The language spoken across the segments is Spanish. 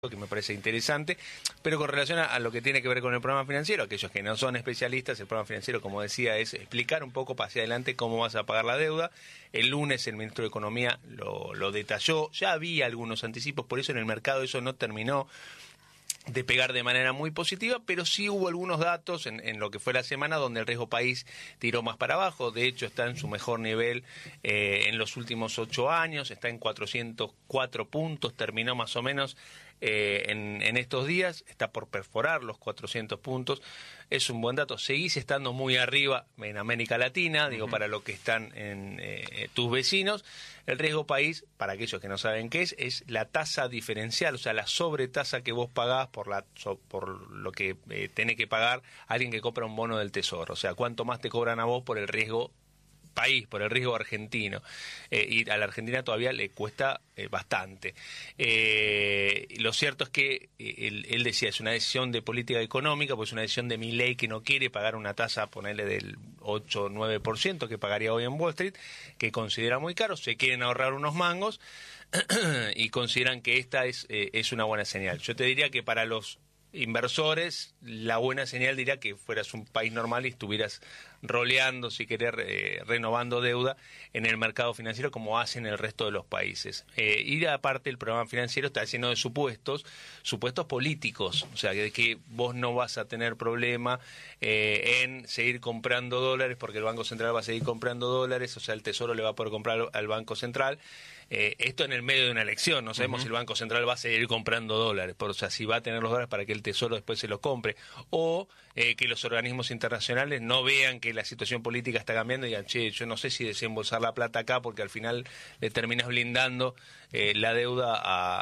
que me parece interesante, pero con relación a lo que tiene que ver con el programa financiero, aquellos que no son especialistas, el programa financiero, como decía, es explicar un poco para hacia adelante cómo vas a pagar la deuda. El lunes el ministro de Economía lo detalló, ya había algunos anticipos, por eso en el mercado eso no terminó de pegar de manera muy positiva, pero sí hubo algunos datos en lo que fue la semana donde el riesgo país tiró más para abajo. De hecho está en su mejor nivel en los últimos 8 años, está en 404 puntos, terminó más o menos en estos días, está por perforar los 400 puntos. Es un buen dato. Seguís estando muy arriba en América Latina, digo, para lo que están en tus vecinos. El riesgo país, para aquellos que no saben qué es la tasa diferencial, o sea, la sobretasa que vos pagás por lo que tenés que pagar alguien que compra un bono del Tesoro. O sea, cuánto más te cobran a vos por el riesgo país, por el riesgo argentino, y a la Argentina todavía le cuesta bastante. Lo cierto es que él decía, es una decisión de política económica, pues es una decisión de Milei que no quiere pagar una tasa, ponerle del 8 o 9% que pagaría hoy en Wall Street, que considera muy caro, se quieren ahorrar unos mangos y consideran que esta es una buena señal. Yo te diría que para los inversores, la buena señal diría que fueras un país normal y estuvieras roleando, si querés, renovando deuda en el mercado financiero como hacen el resto de los países. Y aparte el programa financiero está lleno de supuestos políticos, o sea, de que vos no vas a tener problema en seguir comprando dólares porque el Banco Central va a seguir comprando dólares, o sea, el Tesoro le va a poder comprar al Banco Central. Esto en el medio de una elección, no sabemos si el Banco Central va a seguir comprando dólares, o sea, si va a tener los dólares para que el Tesoro después se los compre, o que los organismos internacionales no vean que la situación política está cambiando y digan, che, yo no sé si desembolsar la plata acá porque al final le terminas blindando la deuda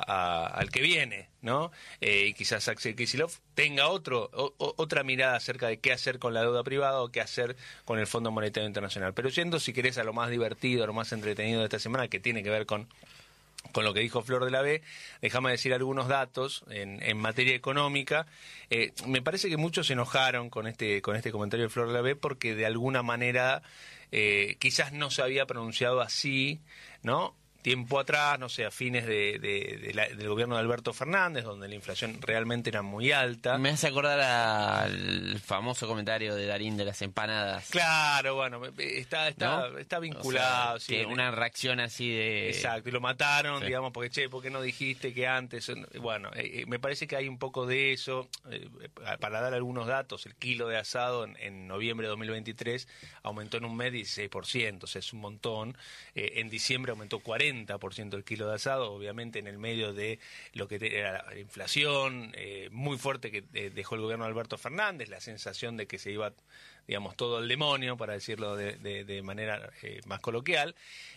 al que viene, ¿no? Y quizás Axel Kicillof tenga otra mirada acerca de qué hacer con la deuda privada o qué hacer con el Fondo Monetario Internacional. Pero yendo, si querés, a lo más divertido, a lo más entretenido de esta semana, que tiene que ver con lo que dijo Flor de la B, déjame decir algunos datos en materia económica. Me parece que muchos se enojaron con este comentario de Flor de la B porque de alguna manera quizás no se había pronunciado así, ¿no? Tiempo atrás, no sé, a fines del gobierno de Alberto Fernández, donde la inflación realmente era muy alta. Me hace acordar al famoso comentario de Darín de las empanadas. Claro, bueno, está vinculado. O sea, sí, una reacción así de... Exacto, y lo mataron, sí, digamos, porque, che, ¿por qué no dijiste que antes? Bueno, me parece que hay un poco de eso. Para dar algunos datos, el kilo de asado en noviembre de 2023 aumentó en un mes 16%, o sea, es un montón. En diciembre aumentó 40% el kilo de asado, obviamente en el medio de lo que era la inflación muy fuerte que dejó el gobierno de Alberto Fernández, la sensación de que se iba, digamos, todo al demonio, para decirlo de manera más coloquial,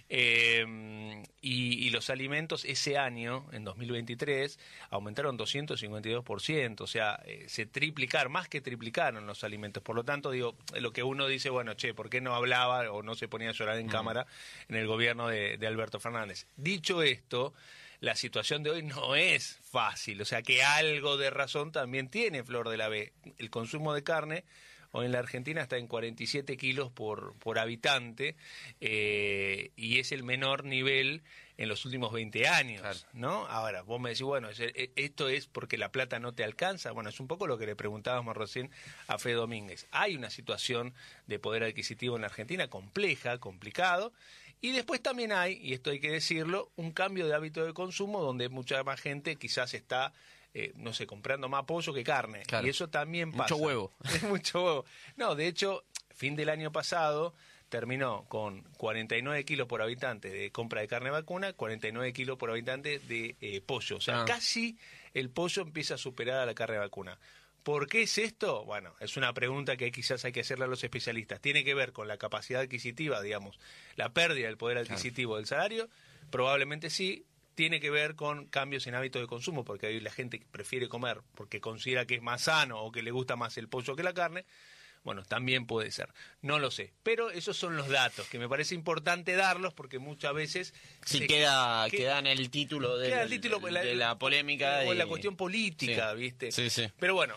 y los alimentos ese año, en 2023, aumentaron 252%, o sea, se triplicaron, más que triplicaron los alimentos. Por lo tanto, digo, lo que uno dice, bueno, che, ¿por qué no hablaba o no se ponía a llorar en cámara en el gobierno de Alberto Fernández? Dicho esto, la situación de hoy no es fácil, o sea que algo de razón también tiene Flor de la B. El consumo de carne hoy en la Argentina está en 47 kilos por habitante, y es el menor nivel en los últimos 20 años, claro, ¿no? Ahora, vos me decís, bueno, esto es porque la plata no te alcanza. Bueno, es un poco lo que le preguntábamos recién a Fede Domínguez. Hay una situación de poder adquisitivo en la Argentina compleja, complicado, y después también hay, y esto hay que decirlo, un cambio de hábito de consumo donde mucha más gente quizás está, no sé, comprando más pollo que carne. Claro. Y eso también pasa. Mucho huevo. Mucho huevo. No, de hecho, fin del año pasado terminó con 49 kilos por habitante de compra de carne vacuna, 49 kilos por habitante de pollo. O sea, casi el pollo empieza a superar a la carne vacuna. ¿Por qué es esto? Bueno, es una pregunta que quizás hay que hacerle a los especialistas. ¿Tiene que ver con la capacidad adquisitiva, digamos, la pérdida del poder adquisitivo del salario? Probablemente sí. Tiene que ver con cambios en hábitos de consumo, porque hay la gente que prefiere comer porque considera que es más sano o que le gusta más el pollo que la carne. Bueno, también puede ser, no lo sé, pero esos son los datos que me parece importante darlos porque muchas veces sí queda en el título de la polémica o en la cuestión política, sí, ¿viste? Sí, sí. Pero bueno,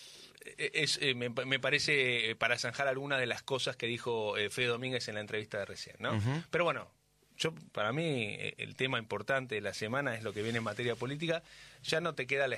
me parece para zanjar alguna de las cosas que dijo Fede Domínguez en la entrevista de recién, ¿no? Pero bueno, para mí el tema importante de la semana es lo que viene en materia política. Ya no te queda la